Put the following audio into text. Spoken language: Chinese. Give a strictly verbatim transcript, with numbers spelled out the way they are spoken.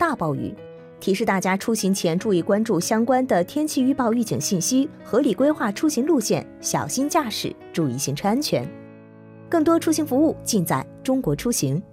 大暴雨，提示大家出行前注意关注相关的天气预报预警信息，合理规划出行路线，小心驾驶，注意行车安全。更多出行服务尽在中国出行。